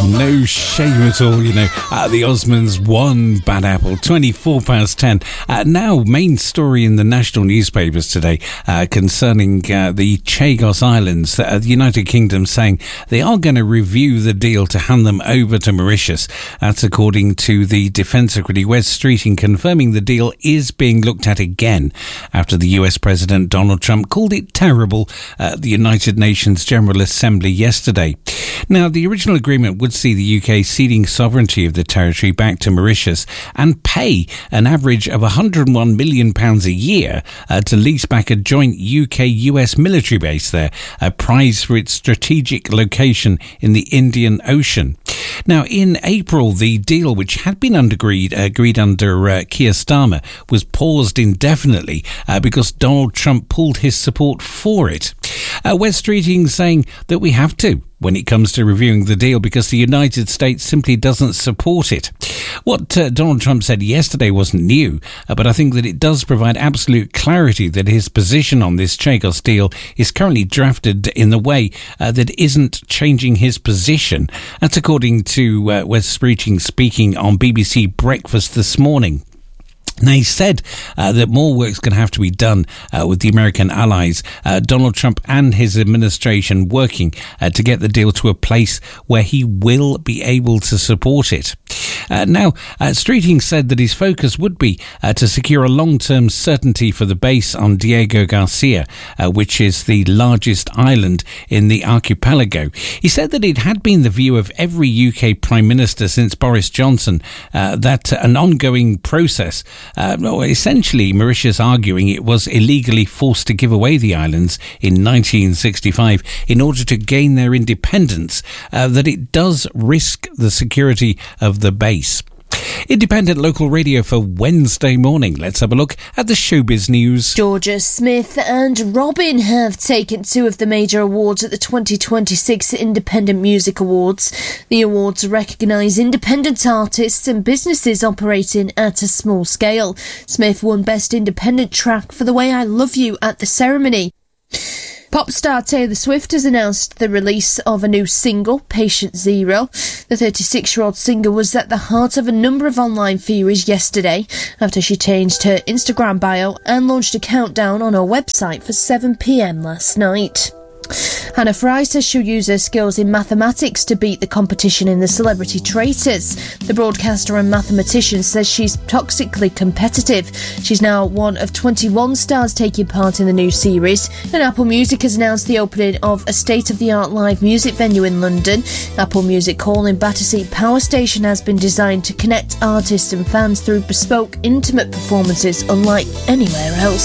No shame at all, you know. The Osmonds won Bad Apple, 10:24. Now, main story in the national newspapers today concerning the Chagos Islands. The United Kingdom saying they are going to review the deal to hand them over to Mauritius. That's according to the Defence Secretary Wes Streeting, confirming the deal is being looked at again after the US President Donald Trump called it terrible at the United Nations General Assembly yesterday. Now, the original agreement would see the UK ceding sovereignty of the territory back to Mauritius and pay an average of £101 million a year to lease back a joint UK-US military base there, a prize for its strategic location in the Indian Ocean. Now, in April, the deal, which had been agreed under Keir Starmer, was paused indefinitely because Donald Trump pulled his support for it. Wes Streeting saying that we have to when it comes to reviewing the deal because the United States simply doesn't support it. What Donald Trump said yesterday wasn't new, but I think that it does provide absolute clarity that his position on this Chagos deal is currently drafted in the way that isn't changing his position. That's according to Wes Streeting speaking on BBC Breakfast this morning. Now, he said that more work's going to have to be done with the American allies, Donald Trump and his administration working to get the deal to a place where he will be able to support it. Now, Streeting said that his focus would be to secure a long-term certainty for the base on Diego Garcia, which is the largest island in the archipelago. He said that it had been the view of every UK Prime Minister since Boris Johnson that an ongoing process, essentially Mauritius arguing it was illegally forced to give away the islands in 1965 in order to gain their independence, that it does risk the security of the base. Independent local radio for Wednesday morning. Let's have a look at the showbiz news. Georgia Smith and Robin have taken two of the major awards at the 2026 Independent Music Awards. The awards recognise independent artists and businesses operating at a small scale. Smith won Best Independent Track for The Way I Love You at the ceremony. Pop star Taylor Swift has announced the release of a new single, Patient Zero. The 36-year-old singer was at the heart of a number of online theories yesterday after she changed her Instagram bio and launched a countdown on her website for 7 p.m. last night. Hannah Fry says she'll use her skills in mathematics to beat the competition in the Celebrity Traitors. The broadcaster and mathematician says she's toxically competitive. She's now one of 21 stars taking part in the new series, and Apple Music has announced the opening of a state-of-the-art live music venue in London. Apple Music Hall in Battersea Power Station has been designed to connect artists and fans through bespoke, intimate performances unlike anywhere else.